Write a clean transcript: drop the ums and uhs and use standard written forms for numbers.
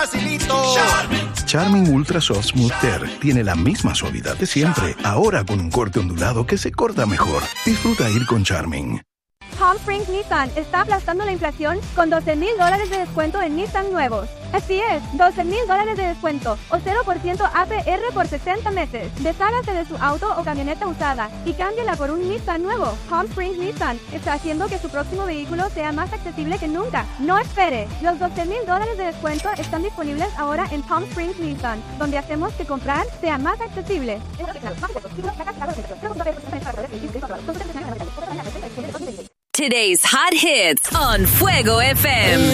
facilito. Charmin Ultra Soft Smooth Tear tiene la misma suavidad de siempre, ahora con un corte ondulado que se corta mejor. Disfruta ir con Charmin. Palm Springs Nissan está aplastando la inflación con $12,000 de descuento en Nissan nuevos. Así es, $12,000 de descuento o 0% APR por 60 meses. Deshágase de su auto o camioneta usada y cámbiela por un Nissan nuevo. Palm Springs Nissan está haciendo que su próximo vehículo sea más accesible que nunca. No espere. Los $12,000 de descuento están disponibles ahora en Palm Springs Nissan, donde hacemos que comprar sea más accesible. Today's hot hits on Fuego FM.